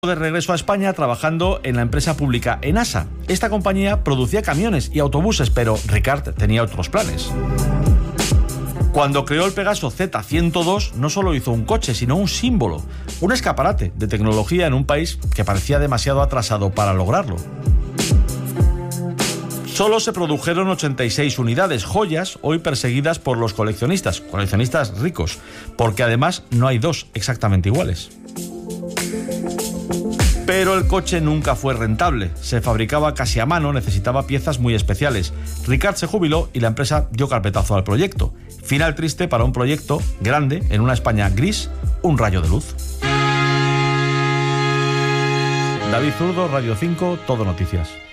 De regreso a España trabajando en la empresa pública Enasa. Esta compañía producía camiones y autobuses, pero Ricard tenía otros planes. Cuando creó el Pegaso Z102, no solo hizo un coche, sino un símbolo, un escaparate de tecnología en un país que parecía demasiado atrasado para lograrlo. Solo se produjeron 86 unidades, joyas hoy perseguidas por los coleccionistas ricos, porque además no hay dos exactamente iguales. Pero el coche nunca fue rentable. Se fabricaba casi a mano, necesitaba piezas muy especiales. Ricard se jubiló y la empresa dio carpetazo al proyecto. Final triste para un proyecto grande en una España gris, un rayo de luz. David Zurdo, Radio 5, Todo Noticias.